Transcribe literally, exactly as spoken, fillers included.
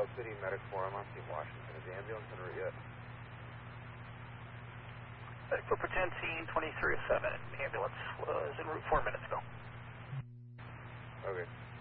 Cloud City Medic four, I'm on Team Washington. Is the ambulance en route yet? Medic for ten, scene twenty-three oh seven. The ambulance was en route four minutes ago. Okay.